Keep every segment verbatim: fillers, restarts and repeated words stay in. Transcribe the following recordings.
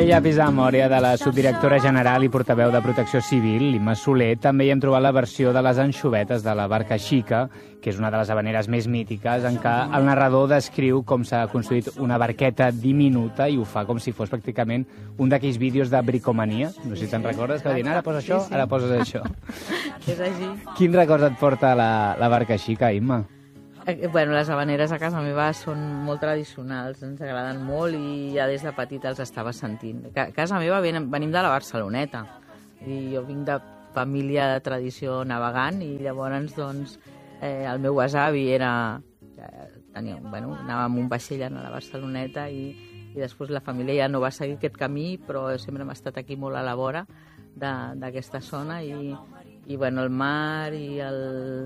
aquella llapis de memòria de la subdirectora general i portaveu de Protecció Civil, l'Imma Soler, també hi hem trobat la versió de les anxovetes de la barca Xica, que és una de les habaneres més mítiques, en què el narrador descriu com s'ha construït una barqueta diminuta i ho fa com si fos pràcticament un d'aquells vídeos de bricomania. No sé si te'n recordes, que va dir, ara poses això, ara poses això. És així. Quin record et porta la, la barca Xica, Imma? Bueno, les habaneres a casa meva són molt tradicionals, ens agraden molt i ja des de petita els estava sentint. A casa meva venim de la Barceloneta i jo vinc de família de tradició navegant i llavors doncs, eh, el meu besavi era... Tenia, bueno, anava amb un vaixell a la Barceloneta i, i després la família ja no va seguir aquest camí, però sempre hem estat aquí molt a la vora d'aquesta zona i, i bueno, el mar i el...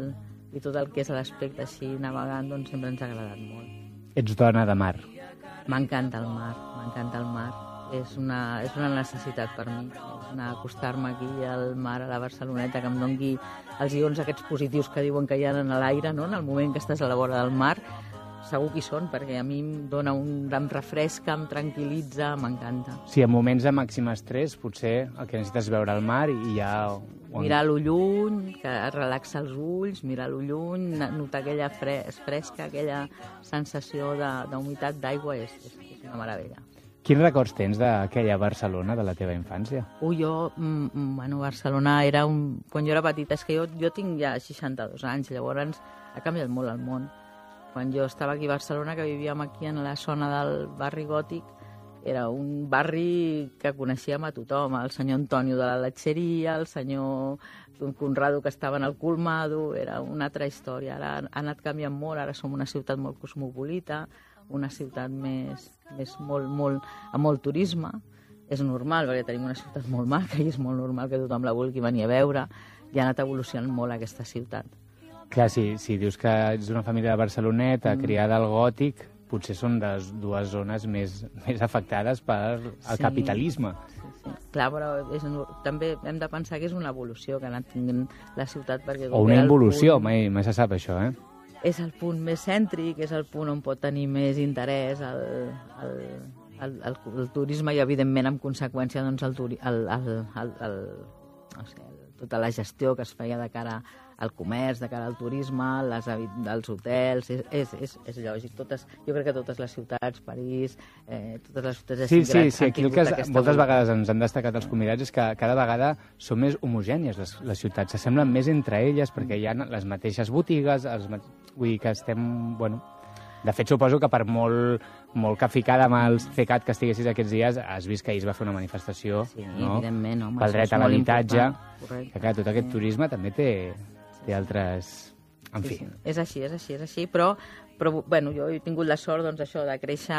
i tot el que és l'aspecte així navegant, doncs sempre ens ha agradat molt. Ets dona de mar. M'encanta el mar, m'encanta el mar. És una, és una necessitat per mi. És anar a acostar-me aquí al mar, a la Barceloneta, que em doni els ions aquests positius que diuen que hi ha en l'aire, no? En el moment que estàs a la vora del mar, segur que hi són, perquè a mi em dona un... em refresca, em tranquil·litza, m'encanta. Sí, en moments de màxim estrès, potser el que necessites és veure el mar i ja... Mirar-lo lluny, que relaxa els ulls, mirar-lo lluny, notar aquella fres fresca, aquella sensació d'humitat d'aigua, és, és, és una meravella. Quins records tens d'aquella Barcelona de la teva infància? Ui, jo, mm, bueno, Barcelona era un... Quan jo era petita, és que jo, jo tinc ja seixanta-dos anys, llavors ha canviat molt el món. Quan jo estava aquí a Barcelona, que vivíem aquí en la zona del barri gòtic, era un barri que coneixíem a tothom, el senyor Antonio de la Letxeria, el senyor Conrado que estava en el Colmado, era una altra història. Ara ha anat canviant molt, ara som una ciutat molt cosmopolita, una ciutat més, més molt, molt, amb molt turisme. És normal, perquè tenim una ciutat molt maca i és molt normal que tothom la vulgui venir a veure, i ha anat evolucionant molt aquesta ciutat. Clar, si, si dius que ets d'una família de Barceloneta, mm. criada al gòtic, potser són les dues zones més, més afectades per el sí, capitalisme. Sí, sí. Clar, però és, també hem de pensar que és una evolució que ha anat tinguent la ciutat. Perquè o una involució, punt, mai, mai se sap això, eh? És el punt més cèntric, és el punt on pot tenir més interès el, el, el, el, el turisme i, evidentment, en conseqüència, doncs, el, turi, el, el, el, el, no sé, tota la gestió que es feia de cara al comerç, de cara al turisme, les, els hotels, és, és, és, és lògic. Totes, jo crec que totes les ciutats, París, eh, totes les ciutats... Sí, sí, sí, aquí el que es, moltes vegades ens han destacat els convidats és que cada vegada són més homogènies les, les ciutats, s'assemblen més entre elles perquè hi ha les mateixes botigues, els, vull dir que estem... Bueno, de fet, suposo que per molt, molt capficada amb el cecat que estiguessis aquests dies, has vist que ahir es va fer una manifestació, sí, no? Evidentment, home, pel dret a l'habitatge, que clar, tot aquest turisme també té... té altres... En fi. Sí, sí. És així, és així, és així, però, però bueno, jo he tingut la sort, doncs, això, de créixer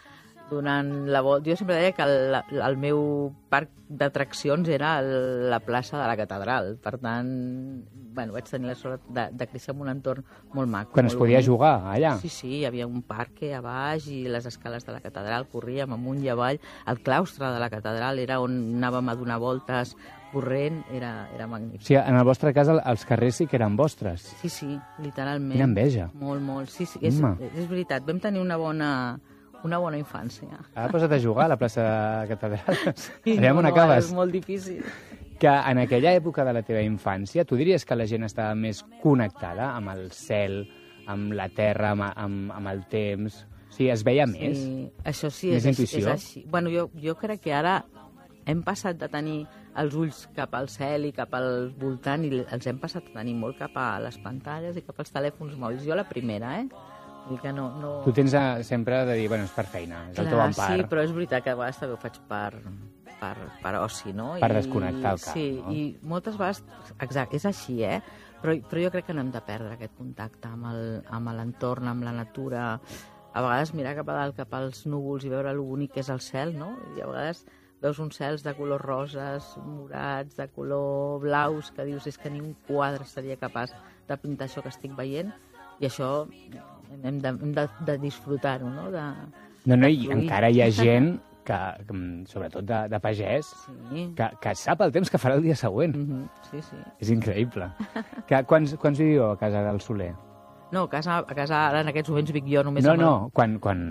durant la volta. Jo sempre deia que el, el meu parc d'atraccions era la plaça de la Catedral. Per tant, bueno, vaig tenir la sort de, de créixer en un entorn molt maco. Quan molt es podia bonic. jugar, allà? Sí, sí, hi havia un parc a baix i les escales de la Catedral, corríem amunt i avall. El claustre de la Catedral era on anàvem a donar voltes corrent, era, era magnífic. Sí, en el vostre cas, els carrers sí que eren vostres. Sí, sí, literalment. Quina enveja. Molt, molt. Sí, sí, és, és veritat, vam tenir una bona, una bona infància. Ara posa't a jugar a la plaça de Catedral. Sí, Aviam no, on acabes. És molt difícil. Que en aquella època de la teva infància, tu diries que la gent estava més connectada amb el cel, amb la terra, amb, amb, amb el temps? O sigui, es veia més? Sí, això sí, més és, intuïció? és així. Bueno, jo, jo crec que ara hem passat de tenir els ulls cap al cel i cap al voltant i els hem passat a tenir molt cap a les pantalles i cap als telèfons mòbils. Jo la primera, eh? Vull dir que no, no... Tu tens a, sempre de dir, bueno, és per feina, és Clar, el teu empar. Sí, però és veritat que a vegades també ho faig per, per, per oci, no? Per I, desconnectar el cap, sí, no? I moltes vegades, exacte, és així, eh? Però, però jo crec que no hem de perdre aquest contacte amb l'entorn, amb la natura. A vegades mirar cap a dalt, cap als núvols i veure lo bonic que és el cel, no? I a vegades veus uns cels de colors roses, morats, de color blaus, que dius és que ni un quadre seria capaç de pintar això que estic veient, i això hem de, hem de, de disfrutar-ho, no? De, no, no, i encara hi ha gent, que, sobretot de, de pagès, sí. que, que sap el temps que farà el dia següent. Mm-hmm. Sí, sí. És increïble. Que, quants, quants viviu a casa del Soler? No, a casa, a casa ara en aquests moments vic jo només... No, amb no, el... quan, quan,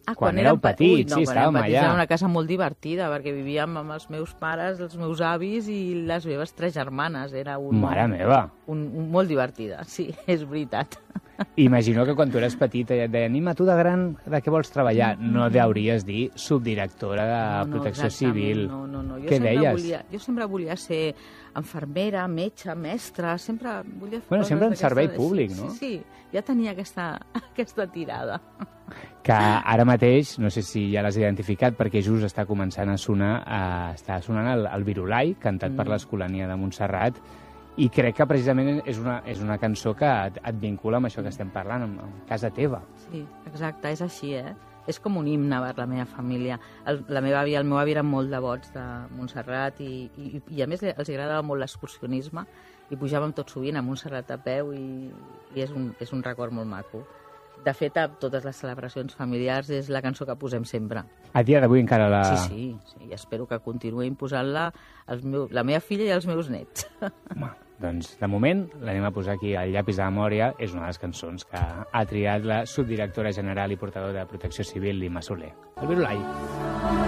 Ah, quan éreu petits, no, sí, quan estàvem petits allà. Era una casa molt divertida, perquè vivíem amb els meus pares, els meus avis i les meves tres germanes. Era un, Mare meva! Un, un, molt divertida, sí, és veritat. Imagino que quan tu eres petita ja et deien Nima, tu de gran, de què vols treballar? No deuries dir subdirectora de no, no, Protecció exactament, Civil. No, no, no. Jo Què sempre deies? Volia, jo sempre volia ser infermera, metge, mestra, sempre volia fer Bueno, coses sempre en d'aquesta- servei públic, sí, no? Sí, sí, ja tenia aquesta, aquesta tirada. Que ara mateix, no sé si ja l'has identificat, perquè just està començant a sonar, eh, està sonant el, el Virulai, cantat mm. per l'Escolania de Montserrat, i crec que precisament és una, és una cançó que et, et vincula amb això que estem parlant, amb, amb casa teva. Sí, exacte, és així, eh? És com un himne per la meva família. El, la meva àvia, el meu avi eren molt devots de Montserrat i, i, i a més els agradava molt l'excursionisme i pujàvem tot sovint a Montserrat a peu i, i és, un, és un record molt maco. De fet, a totes les celebracions familiars és la cançó que posem sempre. A dia d'avui encara la... Sí, sí, sí, i espero que continuïn posant-la els meu, la meva filla i els meus nets. Home, doncs, de moment, l'anem a posar aquí al llapis de memòria. És una de les cançons que ha triat la subdirectora general i portador de Protecció Civil, Lima Soler. El Virulai.